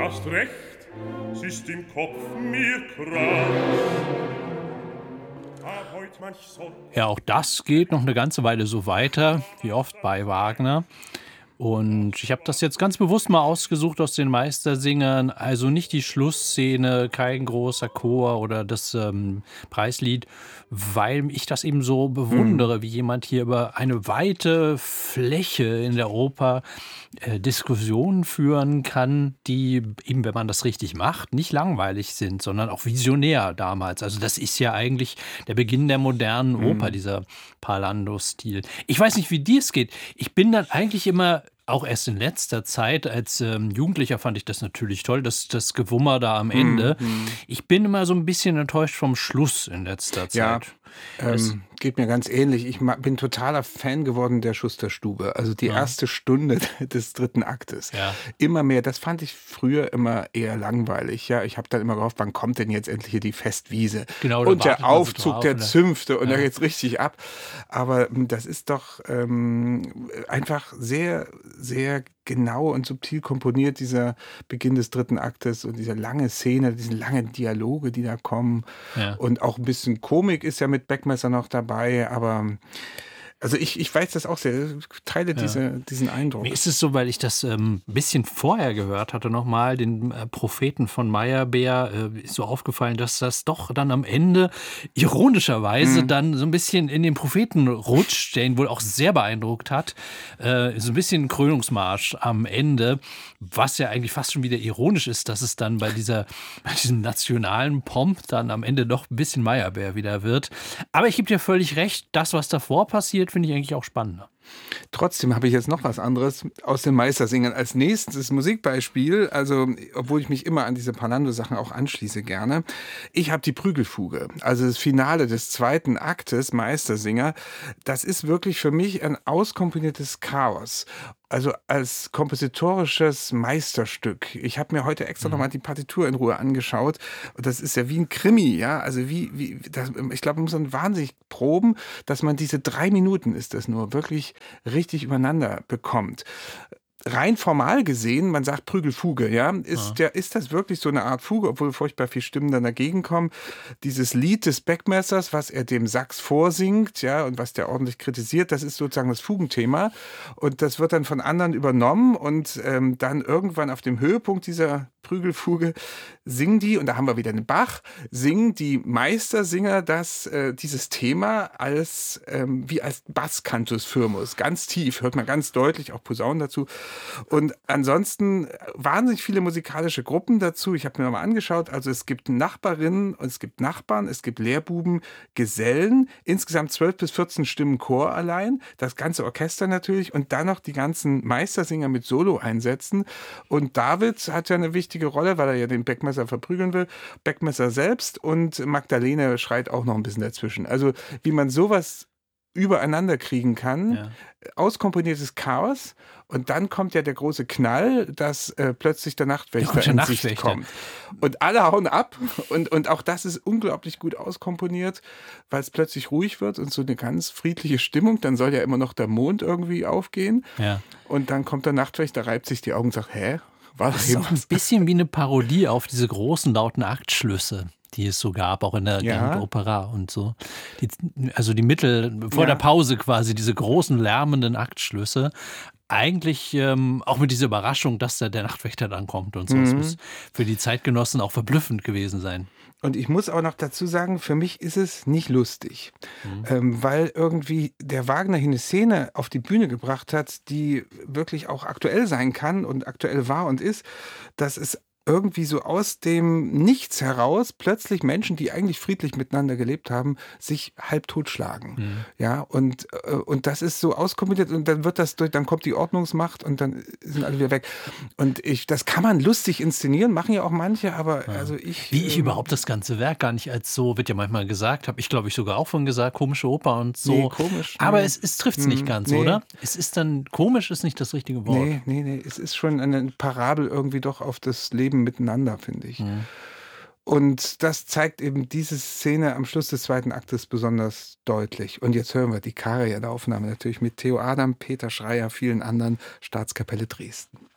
hast recht, es ist im Kopf mir krass. Ja, auch das geht noch eine ganze Weile so weiter, wie oft bei Wagner. Und ich habe das jetzt ganz bewusst mal ausgesucht aus den Meistersingern. Also nicht die Schlussszene, kein großer Chor oder das Preislied, weil ich das eben so Mhm. bewundere, wie jemand hier über eine weite Fläche in der Oper Diskussionen führen kann, die eben, wenn man das richtig macht, nicht langweilig sind, sondern auch visionär damals. Also das ist ja eigentlich der Beginn der modernen Oper, Mhm. dieser Parlando-Stil. Ich weiß nicht, wie dir es geht. Ich bin dann eigentlich immer, auch erst in letzter Zeit, als Jugendlicher fand ich das natürlich toll, das Gewummer da am Mhm. Ende. Mhm. Ich bin immer so ein bisschen enttäuscht vom Schluss in letzter Ja, Zeit. Das, geht mir ganz ähnlich. Ich bin totaler Fan geworden der Schusterstube. Also die ja, erste Stunde des dritten Aktes. ja, Immer mehr. Das fand ich früher immer eher langweilig. Ja, ich habe dann immer gehofft, wann kommt denn jetzt endlich hier die Festwiese? genau, da Und der wartet man so Aufzug drauf. der Zünfte und da Ja. geht's richtig ab. Aber das ist doch einfach sehr, sehr genau und subtil komponiert, dieser Beginn des dritten Aktes und diese lange Szene, diese langen Dialoge, die da kommen. Ja. Und auch ein bisschen Komik ist ja mit Beckmesser noch dabei, aber also ich weiß das auch sehr, ich teile Ja. diesen Mir Eindruck. ist es so, weil ich das ein bisschen vorher gehört hatte, nochmal, den Propheten von Meyerbeer, ist so aufgefallen, dass das doch dann am Ende ironischerweise Hm. dann so ein bisschen in den Propheten rutscht, der ihn wohl auch sehr beeindruckt hat. So ein bisschen ein Krönungsmarsch am Ende, was ja eigentlich fast schon wieder ironisch ist, dass es dann bei diesem nationalen Pomp dann am Ende doch ein bisschen Meyerbeer wieder wird. Aber ich gebe dir völlig recht, das, was davor passiert, finde ich eigentlich auch spannender. Trotzdem habe ich jetzt noch was anderes aus den Meistersingern. Als nächstes Musikbeispiel, also obwohl ich mich immer an diese Parlando-Sachen auch anschließe gerne. Ich habe die Prügelfuge, also das Finale des zweiten Aktes Meistersinger. Das ist wirklich für mich ein auskomponiertes Chaos. Also als kompositorisches Meisterstück. Ich habe mir heute extra nochmal die Partitur in Ruhe angeschaut. Und das ist ja wie ein Krimi, ja. Also ich glaube, man muss dann wahnsinnig proben, dass man diese 3 Minuten ist das nur wirklich richtig übereinander bekommt. Rein formal gesehen, man sagt Prügelfuge, ja, Ja. ist das wirklich so eine Art Fuge, obwohl furchtbar viele Stimmen dann dagegen kommen. Dieses Lied des Beckmessers, was er dem Sax vorsingt, ja, und was der ordentlich kritisiert, das ist sozusagen das Fugenthema. Und das wird dann von anderen übernommen und dann irgendwann auf dem Höhepunkt dieser Prügelfuge singen die, und da haben wir wieder einen Bach, singen die Meistersinger dieses Thema wie als Basscantus firmus, ganz tief, hört man ganz deutlich, auch Posaunen dazu. Und ansonsten wahnsinnig viele musikalische Gruppen dazu. Ich habe mir nochmal angeschaut, also es gibt Nachbarinnen und es gibt Nachbarn, es gibt Lehrbuben, Gesellen, insgesamt 12 bis 14 Stimmen Chor allein, das ganze Orchester natürlich und dann noch die ganzen Meistersinger mit Solo-Einsätzen. Und David hat ja eine wichtige Rolle, weil er ja den Beckmesser verprügeln will. Beckmesser selbst und Magdalene schreit auch noch ein bisschen dazwischen. Also wie man sowas übereinander kriegen kann, Ja. auskomponiertes Chaos, und dann kommt ja der große Knall, dass plötzlich der Da Nachtwächter kommt der in Sicht Nachtwächter. kommt. Und alle hauen ab und auch das ist unglaublich gut auskomponiert, weil es plötzlich ruhig wird und so eine ganz friedliche Stimmung, dann soll ja immer noch der Mond irgendwie aufgehen Ja. und dann kommt der Nachtwächter, reibt sich die Augen und sagt, hä? War Das das ist hier auch ein was? bisschen wie eine Parodie auf diese großen lauten Aktschlüsse, die es so gab, auch in der Grand Ja, Opera und so. Also die Mittel vor der ja. Pause quasi, diese großen lärmenden Aktschlüsse. Eigentlich auch mit dieser Überraschung, dass da der Nachtwächter dann kommt und so. Es muss Mhm. für die Zeitgenossen auch verblüffend gewesen sein. Und ich muss auch noch dazu sagen, für mich ist es nicht lustig, Mhm. weil irgendwie der Wagner hier eine Szene auf die Bühne gebracht hat, die wirklich auch aktuell sein kann und aktuell war und ist, dass es irgendwie so aus dem Nichts heraus plötzlich Menschen, die eigentlich friedlich miteinander gelebt haben, sich halb totschlagen. Mhm. Ja, und das ist so auskombiniert und dann dann kommt die Ordnungsmacht und dann sind alle wieder weg. Und das kann man lustig inszenieren, machen ja auch manche, aber Ja. also Wie ich überhaupt das ganze Werk gar nicht als so, wird ja manchmal gesagt, habe ich glaube ich sogar auch von gesagt, komische Oper und nee, so. komisch, Aber nee. es trifft es nicht ganz, Nee, oder? Es ist dann, komisch ist nicht das richtige Wort. nee. Es ist schon eine Parabel irgendwie doch auf das Leben miteinander, finde ich. Mhm. Und das zeigt eben diese Szene am Schluss des zweiten Aktes besonders deutlich. Und jetzt hören wir die Karia der Aufnahme natürlich mit Theo Adam, Peter Schreier, vielen anderen, Staatskapelle Dresden.